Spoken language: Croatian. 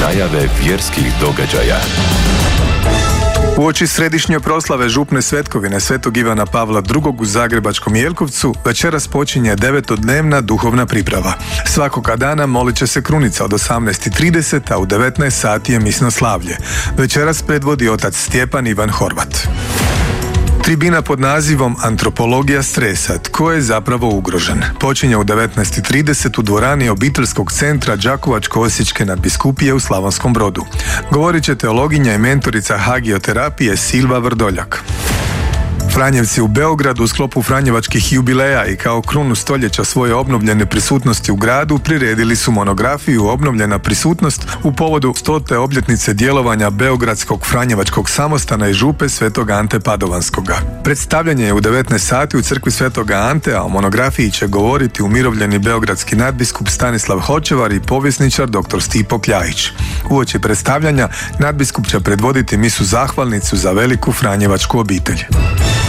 Najave vjerskih događaja. Uoči središnje proslave župne svetkovine Svetog Ivana Pavla II u Zagrebačkom Jelkovcu večeras počinje 9-dnevna duhovna priprava. Svakoga dana molit će se krunica od 18:30, a u 19 sati je misno slavlje. Večeras predvodi otac Stjepan Ivan Horvat. Tribina pod nazivom Antropologija stresa. Tko je zapravo ugrožen? Počinje u 19:30 u dvorani obiteljskog centra Đakovačko-osječke nadbiskupije u Slavonskom Brodu. Govorit će teologinja i mentorica hagioterapije Silva Vrdoljak. Franjevci u Beogradu u sklopu franjevačkih jubileja i kao krunu stoljeća svoje obnovljene prisutnosti u gradu priredili su monografiju Obnovljena prisutnost u povodu 100. obljetnice djelovanja Beogradskog franjevačkog samostana i župe Svetog Ante Padovanskoga. Predstavljanje je u 19 sati u crkvi Svetoga Ante, a o monografiji će govoriti umirovljeni beogradski nadbiskup Stanislav Hočevar i povjesničar dr. Stipo Kljajić. Uoči predstavljanja nadbiskup će predvoditi misu zahvalnicu za veliku franjevačku obitelj.